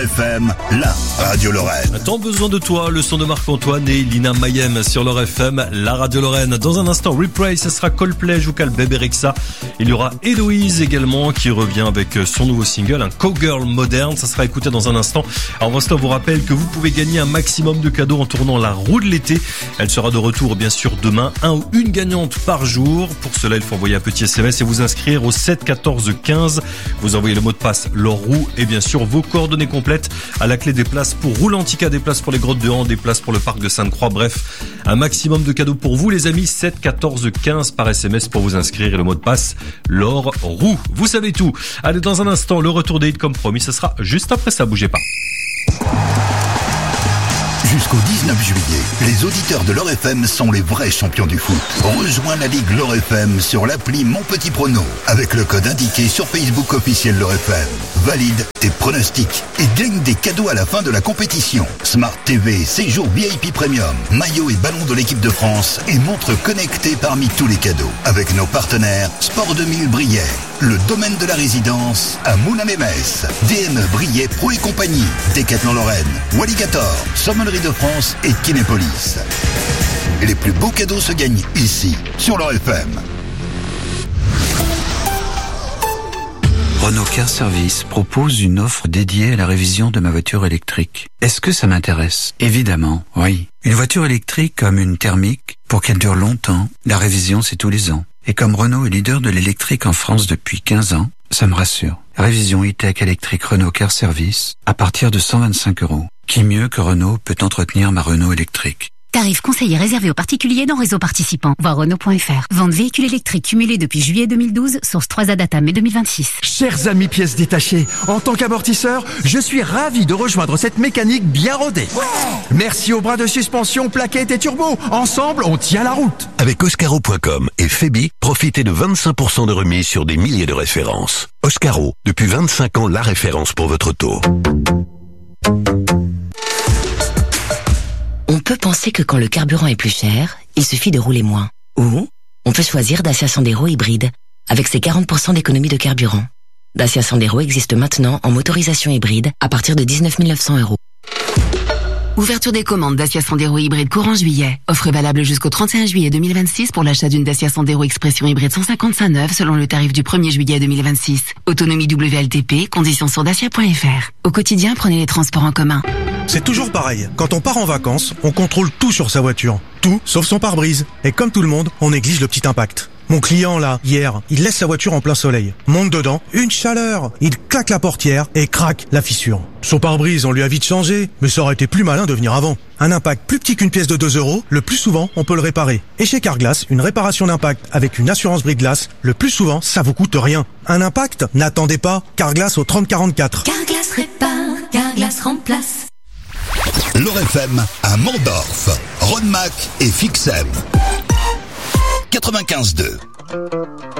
FM, la radio Lorraine. Tant besoin de toi, le son de Marc-Antoine et Lina Mayem sur Lorraine FM, la radio Lorraine. Dans un instant, Replay, ce sera Coldplay, je vous cale Bébé Rexha. Il y aura Héloïse également qui revient avec son nouveau single, un cowgirl moderne. Ça sera écouté dans un instant. Alors, Vincent vous rappelle que vous pouvez gagner un maximum de cadeaux en tournant la roue de l'été. Elle sera de retour, bien sûr, demain. Un ou une gagnante par jour. Pour cela, il faut envoyer un petit SMS et vous inscrire au 7 14 15. Vous envoyez le mot de passe Laure-Roux et bien sûr vos coordonnées complètes. À la clé des places pour Roulantica, des places pour les Grottes de Han, des places pour le parc de Sainte-Croix. Bref, un maximum de cadeaux pour vous les amis. 7 14 15 par SMS pour vous inscrire et le mot de passe Laure-Roux. Vous savez tout. Allez, dans un instant, le retour des hits comme promis. Ce sera juste après ça. Bougez pas. Jusqu'au 19 juillet, les auditeurs de Lorraine FM sont les vrais champions du foot. Rejoins la Ligue Lorraine FM sur l'appli Mon Petit Prono avec le code indiqué sur Facebook officiel Lorraine FM. Valide tes pronostics et gagne des cadeaux à la fin de la compétition. Smart TV, séjour VIP Premium, maillot et ballon de l'équipe de France et montre connectée parmi tous les cadeaux. Avec nos partenaires Sport 2000 Briey, le domaine de la résidence à Moulins-les-Messes, DME Briey Pro et compagnie, Décathlon Lorraine, Walligator, Sommellerie de France et Kinépolis. Les plus beaux cadeaux se gagnent ici, sur Lorraine FM. Renault Car Service propose une offre dédiée à la révision de ma voiture électrique. Est-ce que ça m'intéresse? Évidemment, oui. Une voiture électrique comme une thermique, pour qu'elle dure longtemps, la révision c'est tous les ans. Et comme Renault est leader de l'électrique en France depuis 15 ans, ça me rassure. Révision e-tech électrique Renault Car Service à partir de 125 €. Qui mieux que Renault peut entretenir ma Renault électrique? Tarif conseillé réservé aux particuliers dans réseau participant. Voir Renault.fr. Vente véhicule électrique cumulé depuis juillet 2012. Source 3A Data mai 2026. Chers amis pièces détachées, en tant qu'amortisseur, je suis ravi de rejoindre cette mécanique bien rodée. Ouais. Merci aux bras de suspension, plaquettes et turbo. Ensemble, on tient la route. Avec Oscaro.com et Febi, profitez de 25% de remise sur des milliers de références. Oscaro, depuis 25 ans, la référence pour votre auto. On peut penser que quand le carburant est plus cher, il suffit de rouler moins. Ou on peut choisir Dacia Sandero hybride, avec ses 40% d'économie de carburant. Dacia Sandero existe maintenant en motorisation hybride à partir de 19 900 €. Ouverture des commandes Dacia Sandero hybride courant juillet. Offre valable jusqu'au 31 juillet 2026 pour l'achat d'une Dacia Sandero Expression hybride 155 neuve selon le tarif du 1er juillet 2026. Autonomie WLTP, conditions sur dacia.fr. Au quotidien, prenez les transports en commun. C'est toujours pareil. Quand on part en vacances, on contrôle tout sur sa voiture. Tout, sauf son pare-brise. Et comme tout le monde, on néglige le petit impact. Mon client, là, hier, il laisse sa voiture en plein soleil. Monte dedans, une chaleur. Il claque la portière et craque la fissure. Son pare-brise, on lui a vite changé, mais ça aurait été plus malin de venir avant. Un impact plus petit qu'une pièce de 2 €, le plus souvent, on peut le réparer. Et chez Carglass, une réparation d'impact avec une assurance brise-glace, le plus souvent, ça vous coûte rien. Un impact? N'attendez pas. Carglass au 30 44. Carglass répare, Carglass remplace. Lorraine FM à Mondorf, Rodemack et Fixem. 95.2.